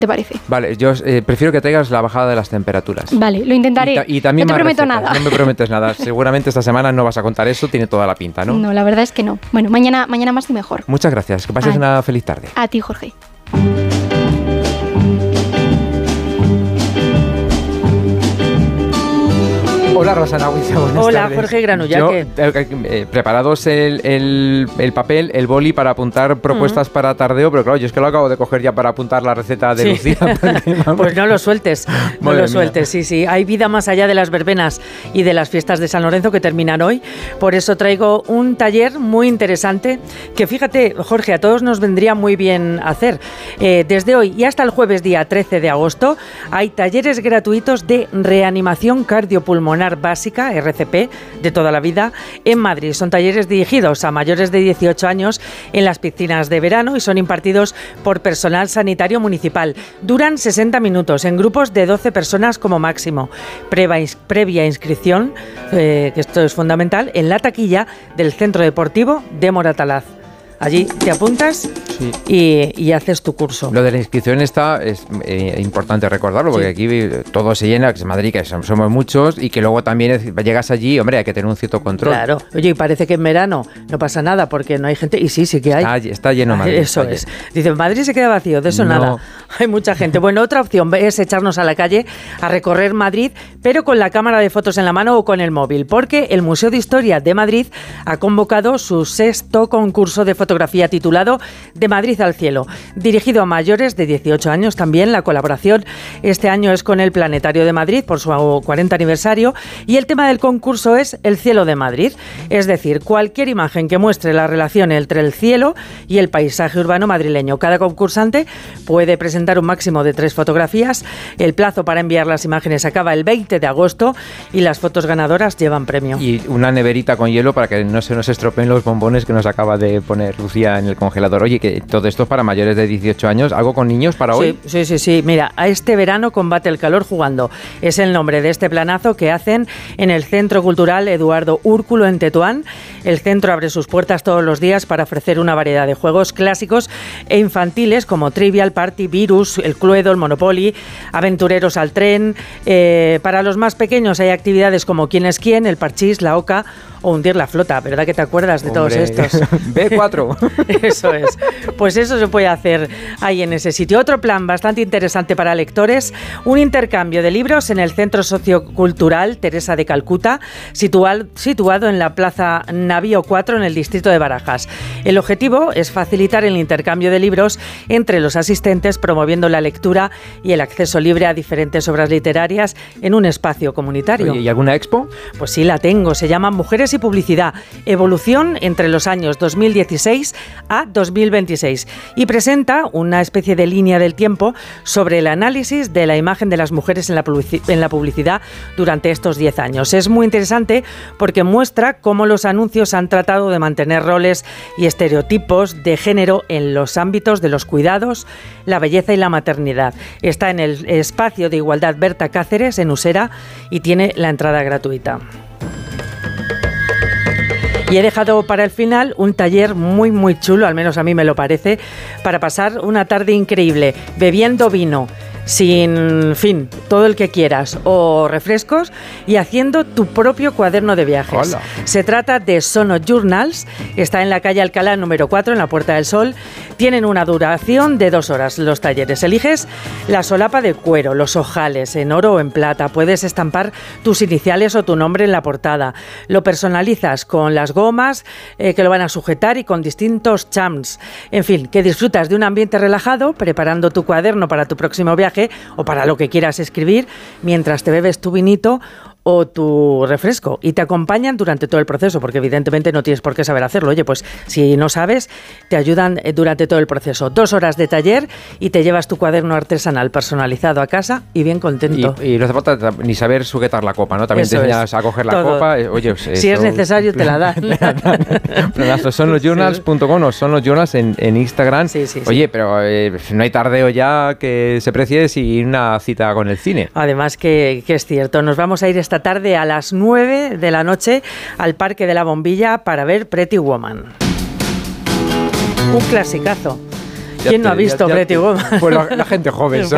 ¿Te parece? Vale, yo prefiero que traigas la bajada de las temperaturas. Vale, lo intentaré. Y también no te prometo recetas. nada. No me prometes nada. Seguramente esta semana no vas a contar eso, tiene toda la pinta, ¿no? No, la verdad es que no. Bueno, mañana más y mejor. Muchas gracias, que pases una feliz tarde. A ti, Jorge. Hola, Rosana Huiza, buenas Hola, tardes. Jorge Granullaque. Preparados el papel, el boli para apuntar propuestas para tardeo, pero claro, yo es que lo acabo de coger ya para apuntar la receta de Lucía. Porque, pues no lo sueltes, sí. Hay vida más allá de las verbenas y de las fiestas de San Lorenzo que terminan hoy. Por eso traigo un taller muy interesante que, fíjate, Jorge, a todos nos vendría muy bien hacer. Desde hoy y hasta el jueves día 13 de agosto hay talleres gratuitos de reanimación cardiopulmonar básica, RCP, de toda la vida, en Madrid. Son talleres dirigidos a mayores de 18 años en las piscinas de verano y son impartidos por personal sanitario municipal. Duran 60 minutos en grupos de 12 personas como máximo. Previa inscripción, que esto es fundamental, en la taquilla del Centro Deportivo de Moratalaz. Allí te apuntas y haces tu curso. Lo de la inscripción es importante recordarlo, porque aquí todo se llena, que es Madrid, que somos muchos, y que luego también llegas allí, hombre, hay que tener un cierto control. Claro. Oye, y parece que en verano no pasa nada porque no hay gente, y sí que hay. Está lleno Madrid. Eso es. Dicen, Madrid se queda vacío, de eso nada. Hay mucha gente. Bueno, otra opción es echarnos a la calle a recorrer Madrid, pero con la cámara de fotos en la mano o con el móvil, porque el Museo de Historia de Madrid ha convocado su 6º concurso de fotografía titulado De Madrid al cielo, dirigido a mayores de 18 años. También la colaboración este año es con el Planetario de Madrid por su 40 aniversario, y el tema del concurso es el cielo de Madrid, es decir, cualquier imagen que muestre la relación entre el cielo y el paisaje urbano madrileño. Cada concursante puede presentar un máximo de 3 fotografías. El plazo para enviar las imágenes acaba el 20 de agosto y las fotos ganadoras llevan premio. Y una neverita con hielo para que no se nos estropeen los bombones que nos acaba de poner Lucía en el congelador. Oye, que todo esto es para mayores de 18 años. ¿Algo con niños para hoy? Sí. Mira, a este verano combate el calor jugando. Es el nombre de este planazo que hacen en el Centro Cultural Eduardo Úrculo en Tetuán. El centro abre sus puertas todos los días para ofrecer una variedad de juegos clásicos e infantiles como Trivial, Party, Virus, el Cluedo, el Monopoly, Aventureros al tren. Para los más pequeños hay actividades como Quién es quién, el Parchís, la Oca o Hundir la flota. ¿Verdad que te acuerdas de todos estos? B4. Eso es. Pues eso se puede hacer ahí en ese sitio. Otro plan bastante interesante para lectores, un intercambio de libros en el Centro Sociocultural Teresa de Calcuta, situado en la Plaza Navío 4 en el distrito de Barajas. El objetivo es facilitar el intercambio de libros entre los asistentes, promoviendo la lectura y el acceso libre a diferentes obras literarias en un espacio comunitario. Oye, ¿y alguna expo? Pues sí, la tengo. Se llama Mujeres y Publicidad, evolución entre los años 2016 a 2026 y presenta una especie de línea del tiempo sobre el análisis de la imagen de las mujeres en la publicidad durante estos 10 años. Es muy interesante porque muestra cómo los anuncios han tratado de mantener roles y estereotipos de género en los ámbitos de los cuidados, la belleza y la maternidad. Está en el espacio de igualdad Berta Cáceres en Usera y tiene la entrada gratuita. Y he dejado para el final un taller muy muy chulo, al menos a mí me lo parece, para pasar una tarde increíble, bebiendo vino, sin fin, todo el que quieras, o refrescos, y haciendo tu propio cuaderno de viajes. Hola. Se trata de Sono Journals, está en la calle Alcalá número 4, en la Puerta del Sol. Tienen una duración de 2 horas los talleres. Eliges la solapa de cuero, los ojales en oro o en plata. Puedes estampar tus iniciales o tu nombre en la portada. Lo personalizas con las gomas que lo van a sujetar y con distintos charms. En fin, que disfrutas de un ambiente relajado preparando tu cuaderno para tu próximo viaje o para lo que quieras escribir mientras te bebes tu vinito o tu refresco, y te acompañan durante todo el proceso, porque evidentemente no tienes por qué saber hacerlo. Oye, pues si no sabes, te ayudan durante todo el proceso. 2 horas de taller y te llevas tu cuaderno artesanal personalizado a casa y bien contento. Y no hace falta ni saber sujetar la copa, ¿no? También Eso te enseñas a coger la todo. copa. Oye, pues si es necesario, te la dan. Son los journals.com o son los journals en Instagram. Sí. Oye, pero no hay tardeo ya que se precie sin una cita con el cine. Además que es cierto, nos vamos a ir esta tarde a las 9 de la noche al Parque de la Bombilla para ver Pretty Woman. Un clasicazo. ¿Quién no ha visto Pretty Woman? Pues la gente joven.